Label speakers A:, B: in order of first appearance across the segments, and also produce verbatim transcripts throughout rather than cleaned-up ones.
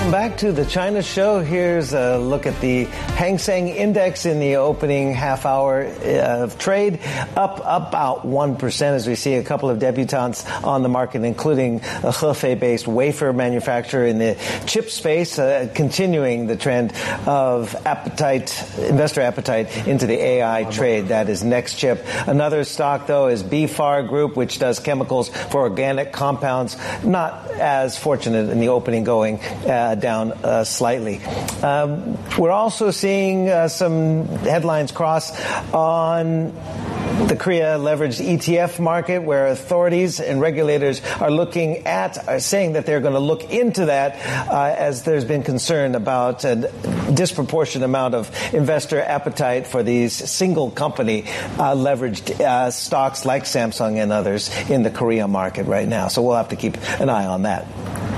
A: Welcome back to the China Show. Here's a look at the Hang Seng Index in the opening half hour of trade, up about one percent as we see a couple of debutantes on the market, including a Hefei-based wafer manufacturer in the chip space, uh, continuing the trend of appetite, investor appetite into the A I trade. That is NextChip. Another stock, though, is B F A R Group, which does chemicals for organic compounds. Not as fortunate in the opening, going uh, down uh, slightly. Um, we're also seeing uh, some headlines cross on the Korea leveraged E T F market, where authorities and regulators are looking at, are saying that they're going to look into that uh, as there's been concern about a disproportionate amount of investor appetite for these single company uh, leveraged uh, stocks like Samsung and others in the Korea market right now. So we'll have to keep an eye on that.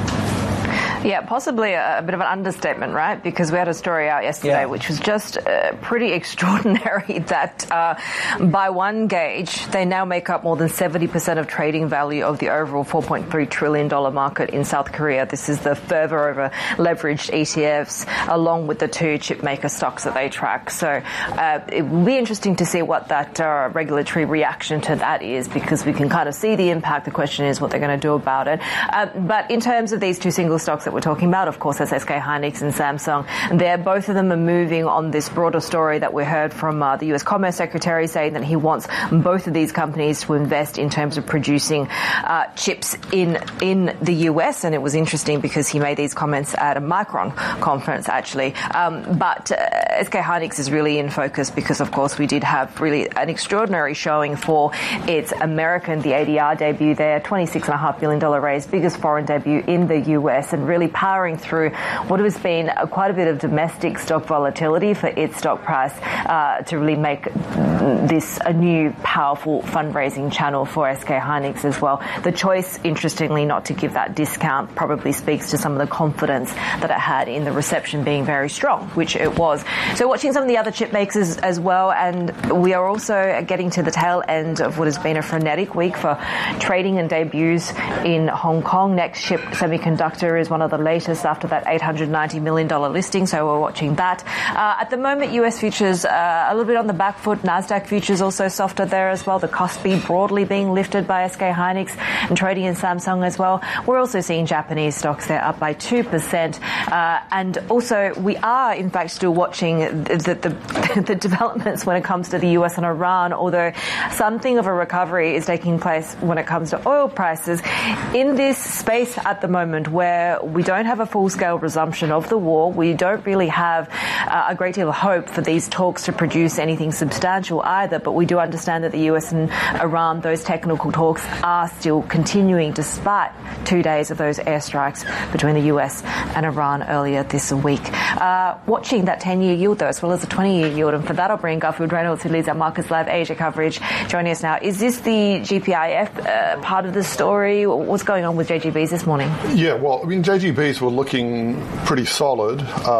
B: Yeah, possibly a, a bit of an understatement, right? Because we had a story out yesterday yeah. which was just uh, pretty extraordinary that uh, by one gauge, they now make up more than seventy percent of trading value of the overall four point three trillion dollars market in South Korea. This is the further over leveraged E T Fs along with the two chip maker stocks that they track. So uh, it will be interesting to see what that uh, regulatory reaction to that is, because we can kind of see the impact. The question is what they're going to do about it. Uh, but in terms of these two single stocks that we're talking about, of course, that's S K Hynix and Samsung. They're, both of them are moving on this broader story that we heard from uh, the U S Commerce Secretary, saying that he wants both of these companies to invest in terms of producing uh, chips in in the U S. And it was interesting because he made these comments at a Micron conference, actually. Um, but uh, S K Hynix is really in focus because, of course, we did have really an extraordinary showing for its American, the A D R debut there, twenty-six point five billion dollars raise, biggest foreign debut in the U S, and really powering through what has been uh, quite a bit of domestic stock volatility for its stock price uh, to really make this a new powerful fundraising channel for S K Hynix as well. The choice, interestingly, not to give that discount probably speaks to some of the confidence that it had in the reception being very strong, which it was. So watching some of the other chip makers as well, and we are also getting to the tail end of what has been a frenetic week for trading and debuts in Hong Kong. NextChip Semiconductor is one of the latest after that eight hundred ninety million dollars listing, so we're watching that. Uh, at the moment, U S futures uh, a little bit on the back foot. NASDAQ futures also softer there as well. The Kospi broadly being lifted by S K Hynix and trading in Samsung as well. We're also seeing Japanese stocks there up by two percent. Uh, and also, we are, in fact, still watching the, the, the developments when it comes to the U S and Iran, although something of a recovery is taking place when it comes to oil prices. In this space at the moment where we don't have a full-scale resumption of the war, we don't really have uh, a great deal of hope for these talks to produce anything substantial either, but we do understand that the U S and Iran, those technical talks are still continuing despite two days of those airstrikes between the U S and Iran earlier this week. Uh, watching that ten-year yield, though, as well as the twenty-year yield, and for that I'll bring Garfield Reynolds, who leads our Markets Lab Asia coverage, joining us now. Is this the G P I F uh, part of the story? What's going on with J G Bs this morning?
C: Yeah, well, I mean, J G Bs were looking pretty solid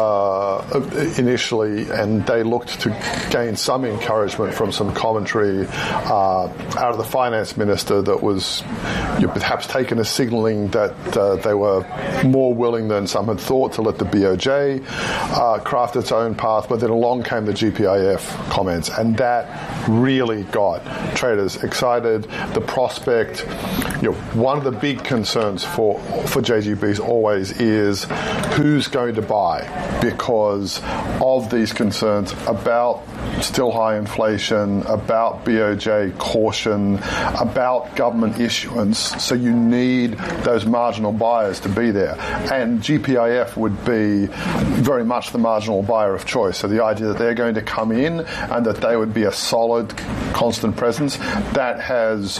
C: uh, initially, and they looked to gain some encouragement from some commentary uh, out of the finance minister that was you know, perhaps taken as signalling that uh, they were more willing than some had thought to let the B O J uh, craft its own path. But then along came the G P I F comments, and that really got traders excited. The prospect, you know, one of the big concerns for for J G Bs always is who's going to buy, because of these concerns about still high inflation, about B O J caution, about government issuance. So you need those marginal buyers to be there. And G P I F would be very much the marginal buyer of choice. So the idea that they're going to come in and that they would be a solid, constant presence, that has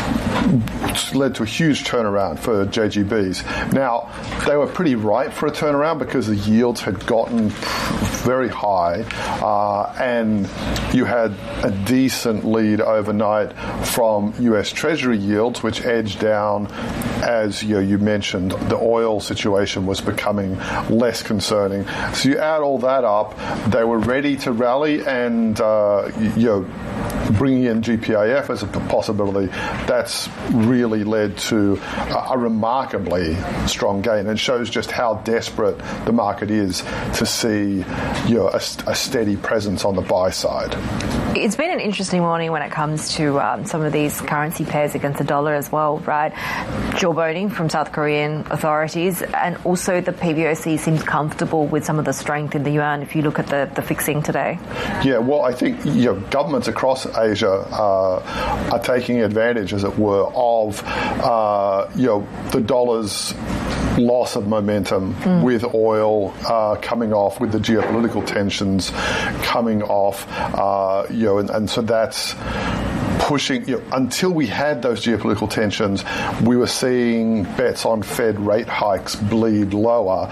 C: led to a huge turnaround for J G Bs. Now, they were pretty ripe for a turnaround because the yields had gotten very high, uh, and you had a decent lead overnight from U S Treasury yields, which edged down as you know, you mentioned, the oil situation was becoming less concerning. So you add all that up, they were ready to rally, and uh, you know, bringing in G P I F as a possibility, that's really led to a, a remarkably strong gain, and shows just how desperate the market is to see you know, a, a steady presence on the buy side.
B: It's been an interesting morning when it comes to um, some of these currency pairs against the dollar as well, right? Jawboning from South Korean authorities, and also the P B O C seems comfortable with some of the strength in the yuan if you look at the, the fixing today.
C: Yeah, well, I think you know, governments across Asia uh, are taking advantage, as it were, of uh, you know, the dollar's loss of momentum mm. with oil uh, coming off, with the geopolitical tensions coming off, uh, you know, and, and so that's pushing, you know, until we had those geopolitical tensions, we were seeing bets on Fed rate hikes bleed lower.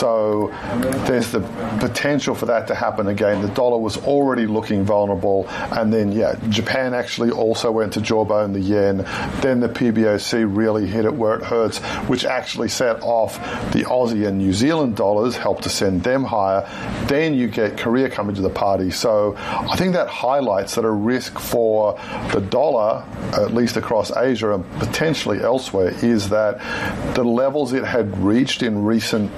C: So there's the potential for that to happen again. The dollar was already looking vulnerable, and then, yeah, Japan actually also went to jawbone the yen. Then the P B O C really hit it where it hurts, which actually set off the Aussie and New Zealand dollars, helped to send them higher. Then you get Korea coming to the party. So I think that highlights that a risk for the dollar, at least across Asia and potentially elsewhere, is that the levels it had reached in recent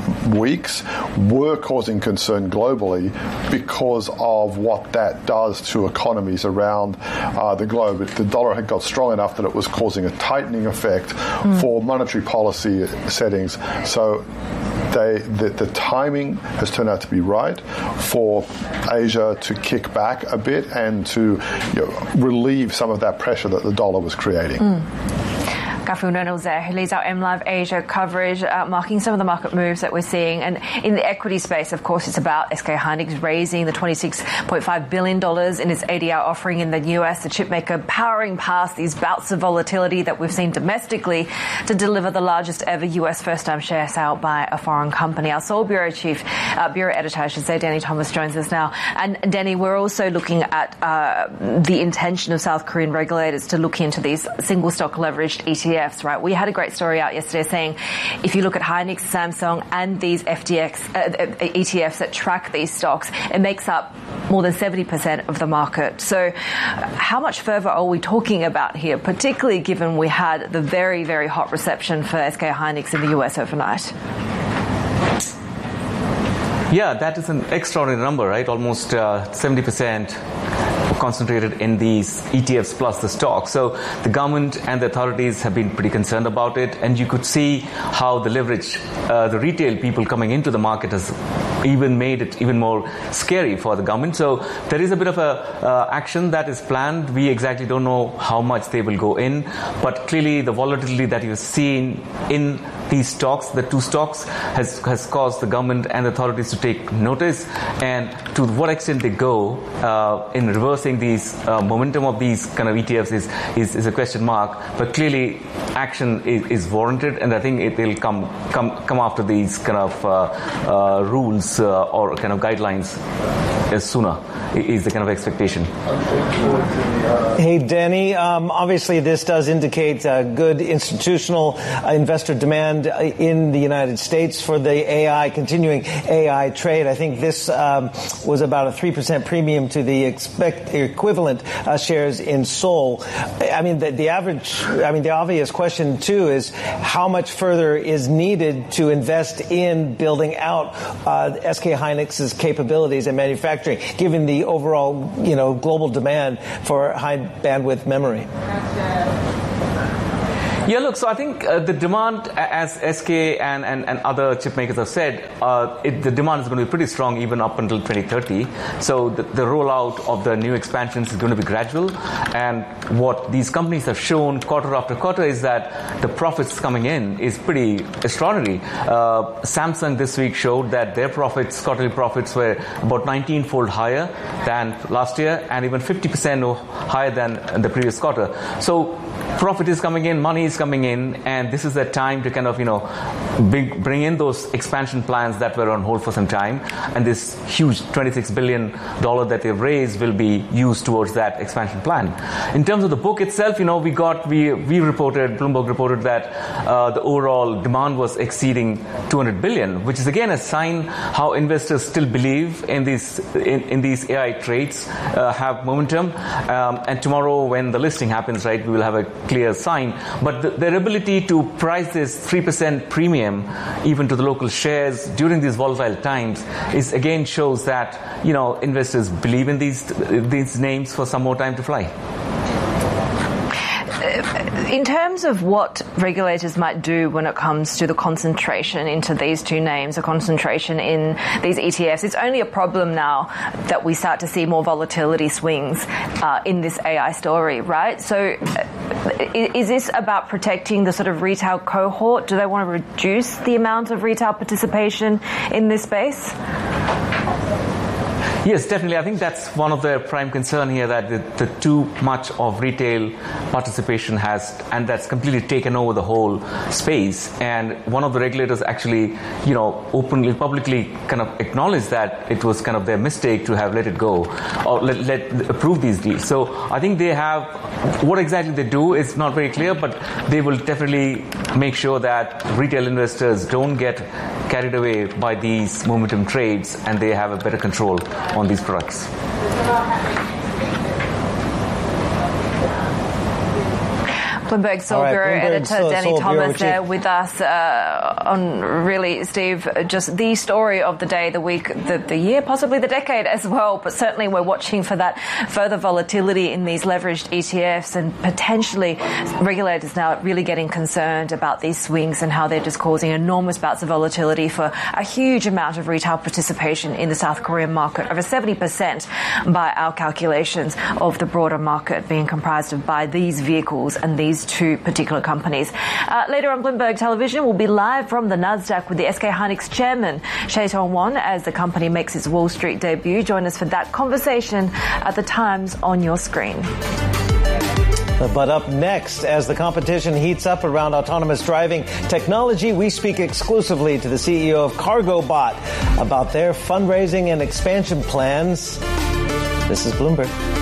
C: weeks were causing concern globally because of what that does to economies around uh, the globe. The dollar had got strong enough that it was causing a tightening effect mm. for monetary policy settings. So They, the, the timing has turned out to be right for Asia to kick back a bit and to you know, relieve some of that pressure that the dollar was creating.
B: Mm. Garfield Reynolds there, who leads our M Live Asia coverage, uh, marking some of the market moves that we're seeing. And in the equity space, of course, it's about S K Hynix raising the twenty-six point five billion dollars in its A D R offering in the U S, the chipmaker powering past these bouts of volatility that we've seen domestically to deliver the largest ever U S first-time share sale by a foreign company. Our Seoul Bureau Chief, uh, Bureau Editor, I should say, Danny Thomas, joins us now. And Danny, we're also looking at uh, the intention of South Korean regulators to look into these single-stock leveraged E T Fs, right? We had a great story out yesterday saying if you look at Hynix, Samsung, and these F T X uh, E T Fs that track these stocks, it makes up more than seventy percent of the market. So how much further are we talking about here, particularly given we had the very, very hot reception for S K Hynix in the U S overnight?
D: Yeah, that is an extraordinary number, right? Almost uh, seventy percent concentrated in these E T Fs plus the stock. So the government and the authorities have been pretty concerned about it, and you could see how the leverage, uh, the retail people coming into the market has even made it even more scary for the government. So there is a bit of a uh, action that is planned. We exactly don't know how much they will go in, but clearly the volatility that you've seen in these stocks, the two stocks, has has caused the government and the authorities to take notice. And to what extent they go uh, in reversing these uh, momentum of these kind of E T Fs is, is is a question mark. But clearly, action is, is warranted, and I think it will come come come after these kind of uh, uh, rules uh, or kind of guidelines as sooner. Is the kind of expectation.
A: Hey, Danny, um, obviously this does indicate uh, good institutional uh, investor demand in the United States for the A I, continuing A I trade. I think this um, was about a three percent premium to the expect, equivalent uh, shares in Seoul. I mean, the, the average, I mean, the obvious question, too, is how much further is needed to invest in building out uh, S K Hynix's capabilities and manufacturing, given the overall, you know, global demand for high bandwidth memory?
D: Yeah, look, so I think uh, the demand, as S K and, and, and other chip makers have said, uh, it, the demand is going to be pretty strong even up until twenty thirty. So the, the rollout of the new expansions is going to be gradual. And what these companies have shown quarter after quarter is that the profits coming in is pretty extraordinary. Uh, Samsung this week showed that their profits, quarterly profits, were about nineteen-fold higher than last year and even fifty percent higher than the previous quarter. So profit is coming in, money is coming in, and this is the time to kind of, you know, bring, bring in those expansion plans that were on hold for some time. And this huge twenty-six billion dollars that they've raised will be used towards that expansion plan. In terms of the book itself, you know, we got, we, we reported, Bloomberg reported that uh, the overall demand was exceeding two hundred billion dollars, which is again a sign how investors still believe in these, in, in these A I trades, uh, have momentum. Um, and tomorrow when the listing happens, right, we will have a clear sign. But the, their ability to price this three percent premium even to the local shares during these volatile times is again shows that, you know, investors believe in these these names for some more time to fly.
B: In terms of what regulators might do when it comes to the concentration into these two names, a concentration in these E T Fs, it's only a problem now that we start to see more volatility swings uh, in this A I story, right? So uh, is this about protecting the sort of retail cohort? Do they want to reduce the amount of retail participation in this space?
D: Yes, definitely. I think that's one of their prime concern here, that the, the too much of retail participation has, and that's completely taken over the whole space. And one of the regulators actually, you know, openly, publicly kind of acknowledged that it was kind of their mistake to have let it go or let, let approve these deals. So I think they have, what exactly they do is not very clear, but they will definitely make sure that retail investors don't get carried away by these momentum trades and they have a better control on these products.
B: Bloomberg Sol
A: right,
B: Bureau
A: Bloomberg
B: editor
A: Sol,
B: Danny
A: Sol
B: Thomas
A: Bureau
B: there with us uh, on really, Steve, just the story of the day, the week, the, the year, possibly the decade as well. But certainly we're watching for that further volatility in these leveraged E T Fs, and potentially regulators now really getting concerned about these swings and how they're just causing enormous bouts of volatility for a huge amount of retail participation in the South Korean market, over seventy percent by our calculations of the broader market being comprised of by these vehicles and these two particular companies. Uh, later on Bloomberg Television, we'll be live from the Nasdaq with the S K Hynix chairman, Chae Tong-won, as the company makes its Wall Street debut. Join us for that conversation at the times on your screen.
A: But up next, as the competition heats up around autonomous driving technology, we speak exclusively to the C E O of CargoBot about their fundraising and expansion plans. This is Bloomberg.